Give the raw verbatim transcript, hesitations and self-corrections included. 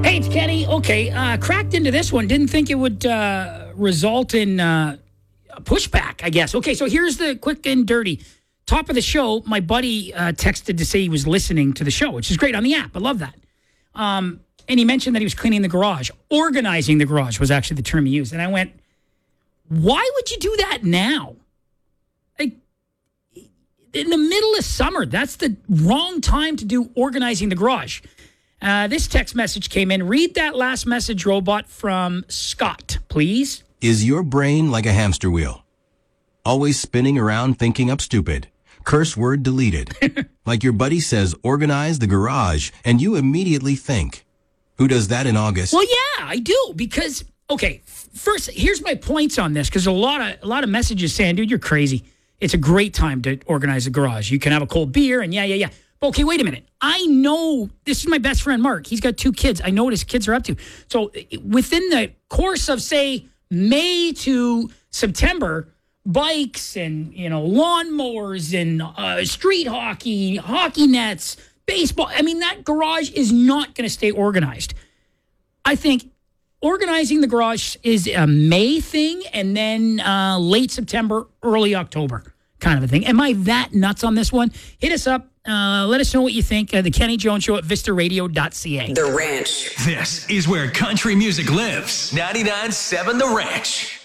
Hey, it's Kenny. Okay, uh, cracked into this one. Didn't think it would uh, result in uh, a pushback, I guess. Okay, so here's the quick and dirty. Top of the show, my buddy uh, texted to say he was listening to the show, which is great on the app. I love that. Um, and he mentioned that he was cleaning the garage. Organizing the garage was actually the term he used. And I went, why would you do that now? Like, in the middle of summer, that's the wrong time to do organizing the garage. Uh, this text message came in. Read that last message, robot, from Scott, please. Is your brain like a hamster wheel? Always spinning around thinking up stupid. Curse word deleted. Like your buddy says, organize the garage, and you immediately think. Who does that in August? Well, yeah, I do. Because, okay, first, here's my points on this. Because a lot of a lot of messages saying, dude, you're crazy. It's a great time to organize the garage. You can have a cold beer, and yeah, yeah, yeah. Okay, wait a minute. I know, this is my best friend, Mark. He's got two kids. I know what his kids are up to. So within the course of, say, May to September, bikes and, you know, lawnmowers and uh, street hockey, hockey nets, baseball. I mean, that garage is not going to stay organized. I think organizing the garage is a May thing and then uh, late September, early October kind of a thing. Am I that nuts on this one? Hit us up. Uh, let us know what you think. Uh, the Kenny Jones Show at vista radio dot c a. The Ranch. This is where country music lives. ninety-nine point seven The Ranch.